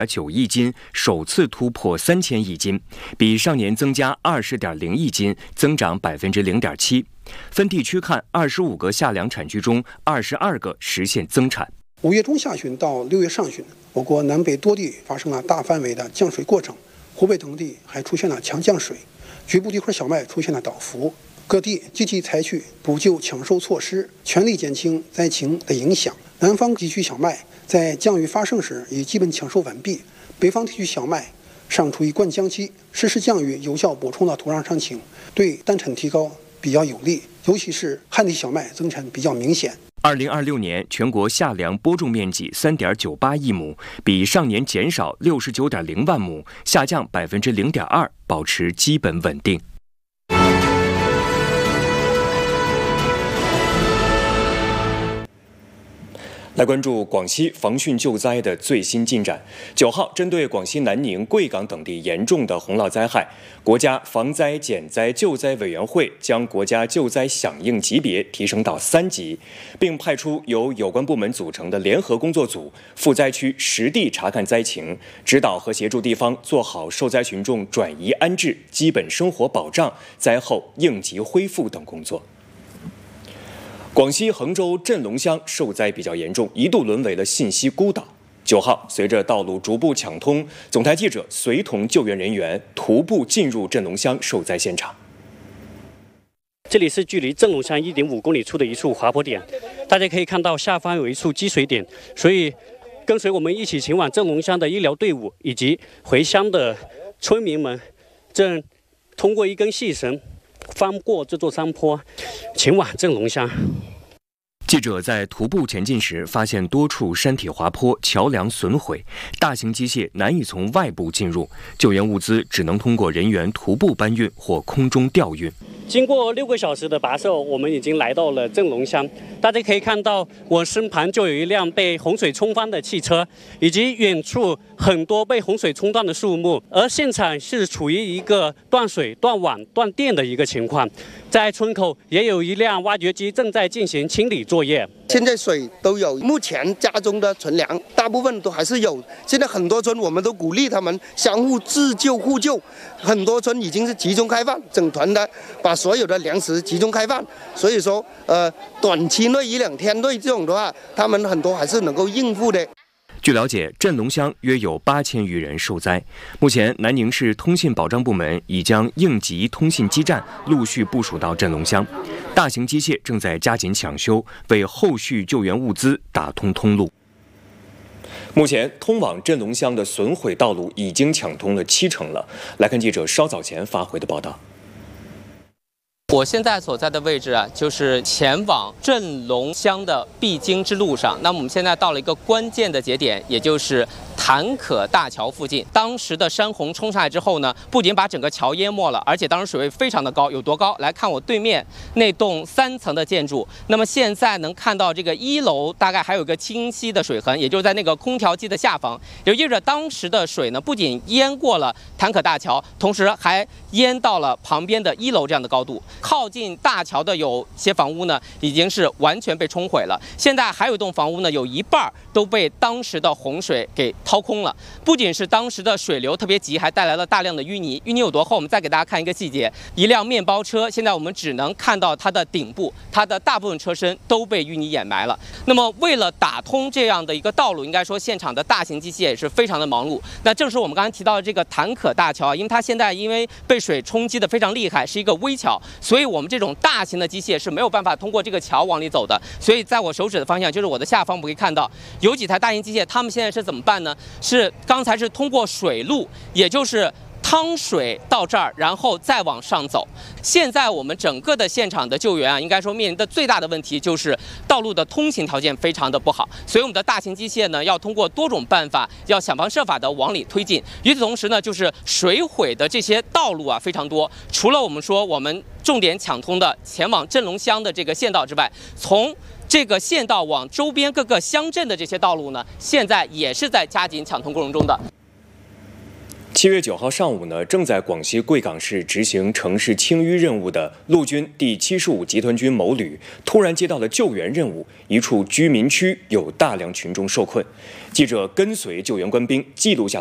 9亿斤，首次突破3000亿斤，比上年增加20.0亿斤，增长0.7%。分地区看，25个夏粮产区中，22个实现增产。 5月中下旬到6月上旬，我国南北多地发生了大范围的降水过程，湖北等地还出现了强降水，局部地块小麦出现了倒伏。各地积极采取补救抢收措施，全力减轻灾情的影响。南方地区小麦在降雨发生时已基本抢收完毕，北方地区小麦尚处于灌浆期，适时降雨有效补充了土壤伤情，对单产提高比较有利，尤其是旱地小麦增产比较明显。 2026年全国夏粮播种面积3.98亿亩，比上年减少69.0万亩，下降0.2%，保持基本稳定。来关注广西防汛救灾的最新进展。9号，针对广西南宁、贵港等地严重的洪涝灾害，国家防灾减灾救灾委员会将国家救灾响应级别提升到3级，并派出由有关部门组成的联合工作组赴灾区实地查看灾情，指导和协助地方做好受灾群众转移安置、基本生活保障、灾后应急恢复等工作。广西衡州镇龙乡受灾比较严重，一度沦为了信息孤岛。9号，随着道路逐步抢通，总台记者随同救援人员徒步进入镇龙乡受灾现场。 这里是距离镇龙乡1.5公里处的一处滑坡点，大家可以看到下方有一处积水点，所以跟随我们一起前往镇龙乡的医疗队伍以及回乡的村民们，正通过一根细绳翻过这座山坡，前往镇龙乡。 记者在徒步前进时，发现多处山体滑坡、桥梁损毁，大型机械难以从外部进入，救援物资只能通过人员徒步搬运或空中吊运。 经过6个小时的跋涉，我们已经来到了镇龙乡。大家可以看到，我身旁就有一辆被洪水冲翻的汽车，以及远处很多被洪水冲断的树木。而现场是处于一个断水、断网、断电的一个情况。在村口也有一辆挖掘机正在进行清理作业。 现在水都有，目前家中的存粮大部分都还是有。现在很多村我们都鼓励他们相互自救互救，很多村已经是集中开放，整团的把所有的粮食集中开放。所以说，短期内1、2天内这种的话，他们很多还是能够应付的。 据了解，镇龙乡约有8000余人受灾。目前，南宁市通信保障部门已将应急通信基站陆续部署到镇龙乡，大型机械正在加紧抢修，为后续救援物资打通通路。目前，通往镇龙乡的损毁道路已经抢通了70%了。来看记者稍早前发回的报道。 我现在所在的位置啊，就是前往镇龙乡的必经之路上。那么我们现在到了一个关键的节点，也就是潭可大桥附近。当时的山洪冲上来之后呢，不仅把整个桥淹没了，而且当时水位非常的高，有多高？来看我对面那栋3层的建筑。那么现在能看到这个1楼大概还有一个清晰的水痕，也就是在那个空调机的下方。也意味着当时的水呢，不仅淹过了潭可大桥，同时还淹到了旁边的1楼这样的高度。靠近大桥的有些房屋呢，已经是完全被冲毁了。现在还有一栋房屋呢，有一半都被当时的洪水给掏空了。不仅是当时的水流特别急，还带来了大量的淤泥。淤泥有多厚？我们再给大家看一个细节：一辆面包车，现在我们只能看到它的顶部，它的大部分车身都被淤泥掩埋了。那么，为了打通这样的一个道路，应该说现场的大型机械也是非常的忙碌。那正是我们刚才提到的这个潭可大桥啊，因为它现在因为被水冲击的非常厉害，是一个危桥，所以我们这种大型的机械是没有办法通过这个桥往里走的。所以在我手指的方向，就是我的下方，我们可以看到有几台大型机械，他们现在是怎么办呢？是刚才是通过水路，也就是趟水到这儿，然后再往上走。现在我们整个的现场的救援啊，应该说面临的最大的问题就是道路的通行条件非常的不好，所以我们的大型机械呢，要通过多种办法，要想方设法的往里推进。与此同时呢，就是水毁的这些道路啊非常多，除了我们说我们重点抢通的前往镇龙乡的这个县道之外，从这个县道往周边各个乡镇的这些道路呢，现在也是在加紧抢通过程中的。 7月9号上午呢，正在广西贵港市执行城市清淤任务的陆军第75集团军某旅，突然接到了救援任务，一处居民区有大量群众受困。记者跟随救援官兵记录下